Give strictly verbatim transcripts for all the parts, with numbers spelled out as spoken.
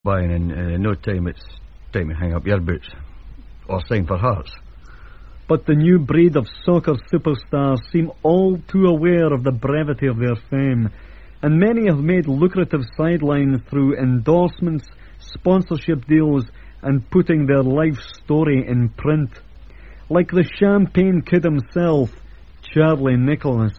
By and in uh, no time it's time to hang up your boots or sign for Hearts. But the new breed of soccer superstars seem all too aware of the brevity of their fame, and many have made lucrative sidelines through endorsements, sponsorship deals, and putting their life story in print. Like the champagne kid himself, Charlie Nicholas.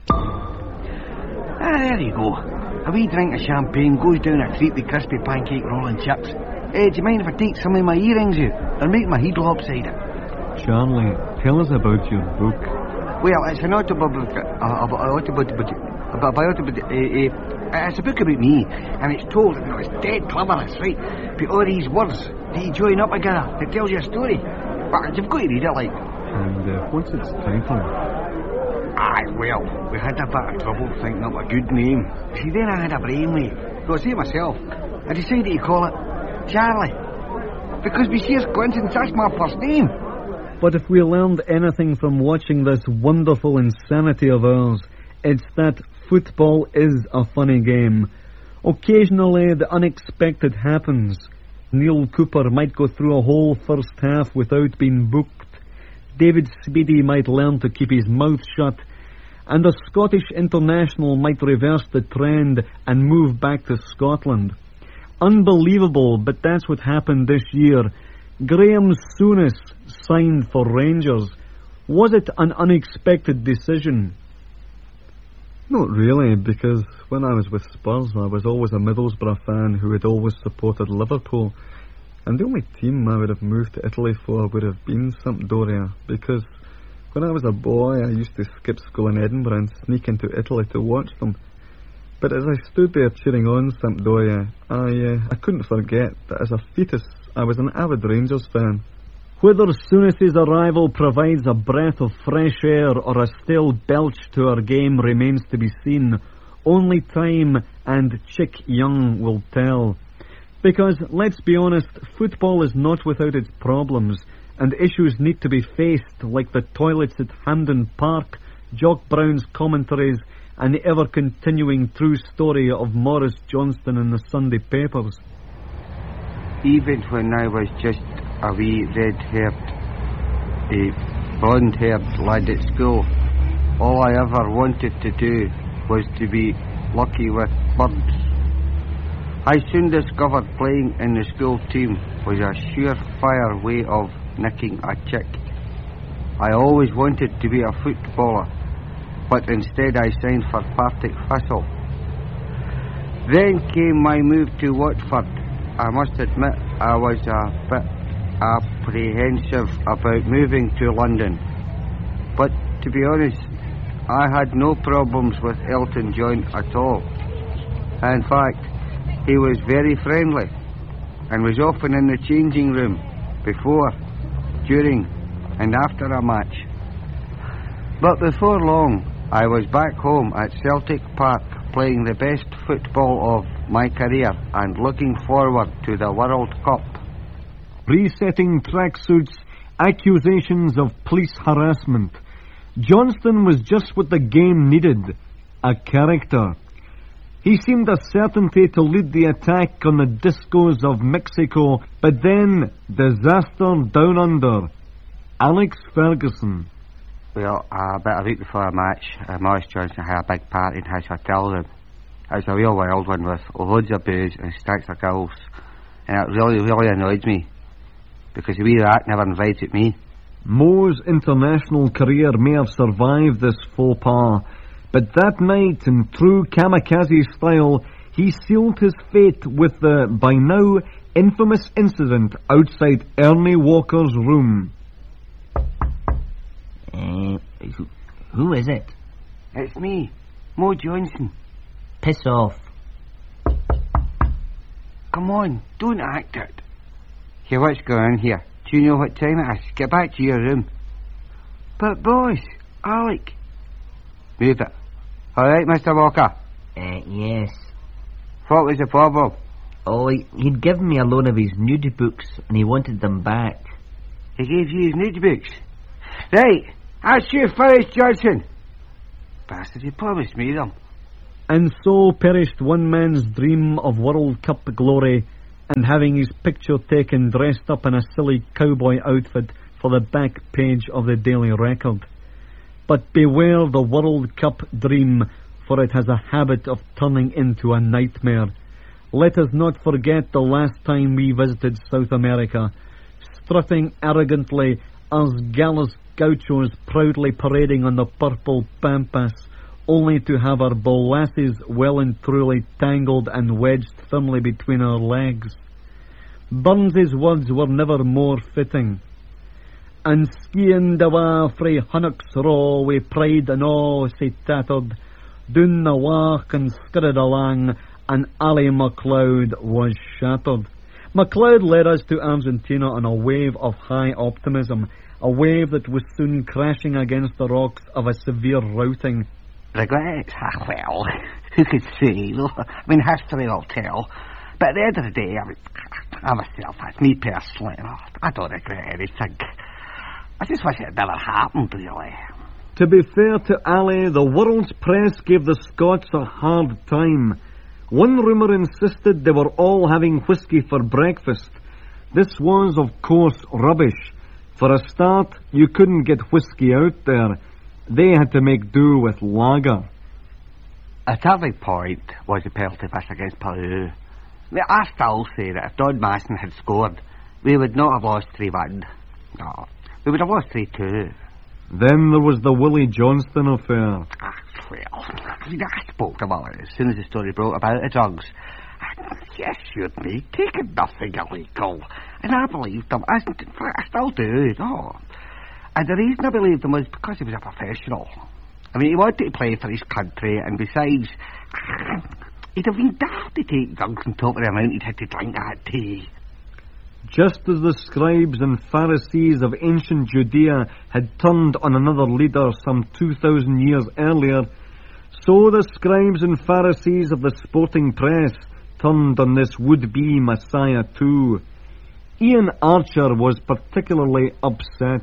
Ah, there you go. A wee drink of champagne goes down a treat with crispy pancake rolling chips. Eh, do you mind if I take some of my earrings out? They're making my head lopsided. Charlie, tell us about your book. Well, it's an autobiography. Uh, autobiography. About autobiography. Uh, uh, it's a book about me, and it's told. You know, it's dead clever. That's right. But all these words that you join up together, it tells you a story. But you've got to read it, like. And uh, what's its title? Aye, well, we had a bit of trouble thinking up a good name. See, then I had a brainwave. So I say to myself, I decided to call it Charlie. Because we sheer coincidence, that's my first name. But if we learned anything from watching this wonderful insanity of ours, it's that football is a funny game. Occasionally the unexpected happens. Neil Cooper might go through a whole first half without being booked. David Speedy might learn to keep his mouth shut, and a Scottish international might reverse the trend and move back to Scotland. Unbelievable, but that's what happened this year. Graham Souness signed for Rangers. Was it an unexpected decision? Not really, because when I was with Spurs, I was always a Middlesbrough fan who had always supported Liverpool. And the only team I would have moved to Italy for would have been Sampdoria, because when I was a boy I used to skip school in Edinburgh and sneak into Italy to watch them. But as I stood there cheering on Sampdoria, I, uh, I couldn't forget that as a fetus I was an avid Rangers fan. Whether Souness's arrival provides a breath of fresh air or a stale belch to our game remains to be seen. Only time and Chick Young will tell. Because, let's be honest, football is not without its problems, and issues need to be faced, like the toilets at Hampden Park, Jock Brown's commentaries, and the ever-continuing true story of Maurice Johnston in the Sunday papers. Even when I was just a wee red-haired, a blonde-haired lad at school, all I ever wanted to do was to be lucky with birds. I soon discovered playing in the school team was a surefire way of nicking a chick. I always wanted to be a footballer, but instead I signed for Partick Thistle. Then came my move to Watford. I must admit I was a bit apprehensive about moving to London, but to be honest, I had no problems with Elton John at all. In fact, he was very friendly and was often in the changing room before, during and after a match. But before long, I was back home at Celtic Park playing the best football of my career and looking forward to the World Cup. Resetting tracksuits, accusations of police harassment. Johnston was just what the game needed, a character. He seemed a certainty to lead the attack on the discos of Mexico, but then, disaster down under. Alex Ferguson. Well, uh, about a week before a match, uh, Maurice Johnston had a big party in his hotel room. It was a real wild one with loads of booze and stacks of girls. And it really, really annoyed me, because the wee rat never invited me. Mo's international career may have survived this faux pas, but that night, in true kamikaze style, he sealed his fate with the, by now, infamous incident outside Ernie Walker's room. Uh, who, who is it? It's me, Mo Johnston. Piss off. Come on, don't act it. Here, what's going on here? Do you know what time it is? Get back to your room. But boss, Alec. Move it. All right, Mister Walker? Uh, yes. What was the problem? Oh, he, he'd given me a loan of his nudie books, and he wanted them back. He gave you his nudie books? Right, that's you, Ferris Johnson. Bastard, he promised me them. And so perished one man's dream of World Cup glory, and having his picture taken dressed up in a silly cowboy outfit for the back page of the Daily Record. But beware the World Cup dream, for it has a habit of turning into a nightmare. Let us not forget the last time we visited South America, strutting arrogantly as gallas gauchos proudly parading on the purple pampas, only to have our bolasses well and truly tangled and wedged firmly between our legs. Burns's words were never more fitting. And skiing the wa frae Hunnocks Row wi pride and awe sae tattered, doon the walk and scudded along, and Ally MacLeod was shattered. MacLeod led us to Argentina on a wave of high optimism, a wave that was soon crashing against the rocks of a severe routing. Regrets? Ah, well, who could say, though? I mean, history will tell. But at the end of the day, I mean, I myself, that's me personally, you know, I don't regret anything. I just wish it had never happened, really. To be fair to Ally, the world's press gave the Scots a hard time. One rumour insisted they were all having whisky for breakfast. This was, of course, rubbish. For a start, you couldn't get whisky out there. They had to make do with lager. A turning point was the penalty miss against Peru. I still say that if Don Masson had scored, we would not have lost three one. No, we would have lost three two. Then there was the Willie Johnston affair. Ah, well, I mean, I spoke about it as soon as the story broke about the drugs. Yes, you'd be taking nothing illegal. And I believed him. I, I still do, no. And the reason I believed him was because he was a professional. I mean, he wanted to play for his country, and besides, he'd have been daft to take drugs on top of the amount he'd had to drink that tea. Just as the scribes and Pharisees of ancient Judea had turned on another leader some two thousand years earlier, so the scribes and Pharisees of the sporting press turned on this would-be Messiah too. Ian Archer was particularly upset.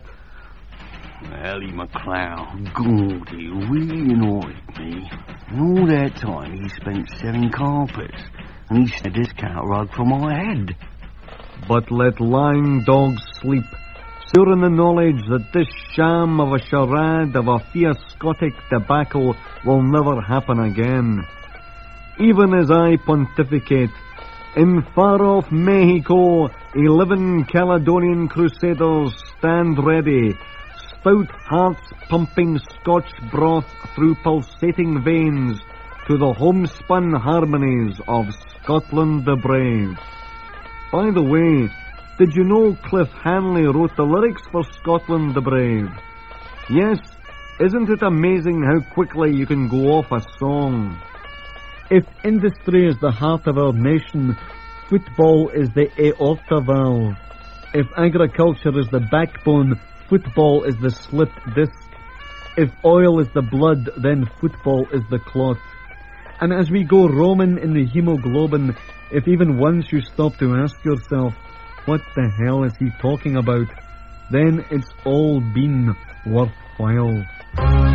Ally MacLeod, Goldie, really annoyed me. And all that time he spent selling carpets, and he said his cat rug for my head. But let lying dogs sleep, sure in the knowledge that this sham of a charade of a fiascotic debacle will never happen again. Even as I pontificate, in far-off Mexico, eleven Caledonian crusaders stand ready, stout hearts pumping Scotch broth through pulsating veins to the homespun harmonies of Scotland the Brave. By the way, did you know Cliff Hanley wrote the lyrics for Scotland the Brave? Yes, isn't it amazing how quickly you can go off a song? If industry is the heart of our nation, football is the aorta valve. If agriculture is the backbone, football is the slit disc. If oil is the blood, then football is the cloth. And as we go roaming in the hemoglobin, if even once you stop to ask yourself, what the hell is he talking about, then it's all been worthwhile.